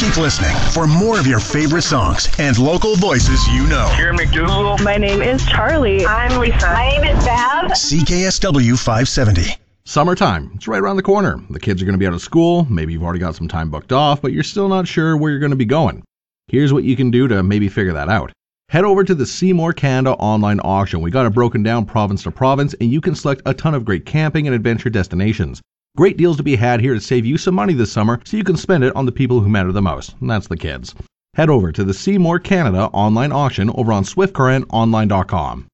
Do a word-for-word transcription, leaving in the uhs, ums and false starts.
Keep listening for more of your favorite songs and local voices you know. Karen McDougal. My name is Charlie. I'm Lisa. My name is Bev. C K S W five seventy. Summertime. It's right around the corner. The kids are going to be out of school. Maybe you've already got some time booked off, but you're still not sure where you're going to be going. Here's what you can do to maybe figure that out. Head over to the Seymour Canada online auction. We got it broken down province to province, and you can select a ton of great camping and adventure destinations. Great deals to be had here to save you some money this summer so you can spend it on the people who matter the most, and that's the kids. Head over to the Seymour Canada online auction over on swift current online dot com.